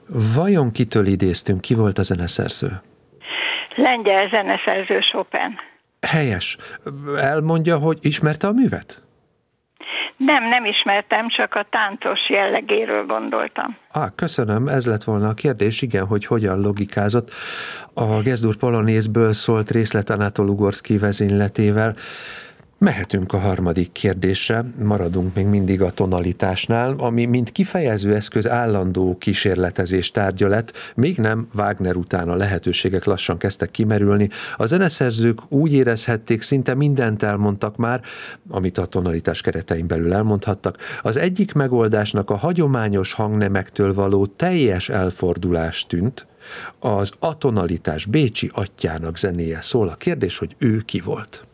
Vajon kitől idéztünk, ki volt a zeneszerző? Lengyel zeneszerző Chopin. Helyes. Elmondja, hogy ismerte a művet? Nem ismertem, csak a táncos jellegéről gondoltam. Köszönöm, ez lett volna a kérdés, igen, hogy hogyan logikázott. A Gesdur Polonézből szólt részlet Anatol Ugorszky vezényletével. Mehetünk a harmadik kérdésre, maradunk még mindig a tonalitásnál, ami mint kifejező eszköz állandó kísérletezés tárgya lett, még nem Wagner után a lehetőségek lassan kezdtek kimerülni. A zeneszerzők úgy érezhették, szinte mindent elmondtak már, amit a tonalitás keretein belül elmondhattak. Az egyik megoldásnak a hagyományos hangnemektől való teljes elfordulás tűnt, az atonalitás bécsi atyjának zenéje szól. A kérdés, hogy ő ki volt?